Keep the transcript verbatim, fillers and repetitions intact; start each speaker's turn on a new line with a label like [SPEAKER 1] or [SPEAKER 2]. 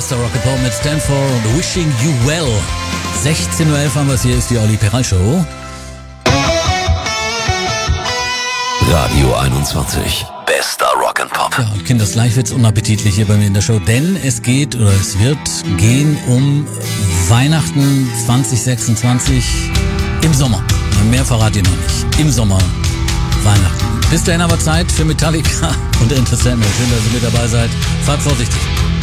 [SPEAKER 1] Bester Rock and Pop mit Stanford und Wishing You Well. sechzehn Uhr elf haben wir es, hier ist die Olli Peral Show.
[SPEAKER 2] Radio einundzwanzig, Bester Rock and Pop.
[SPEAKER 1] Ja, und Kinders, gleich wird's unappetitlich hier bei mir in der Show, denn es geht oder es wird gehen um Weihnachten zwanzig sechsundzwanzig im Sommer. Mehr verrate ich noch nicht. Im Sommer Weihnachten. Bis dahin aber Zeit für Metallica und Enter Sandman. Schön, dass ihr mit dabei seid. Fahrt vorsichtig.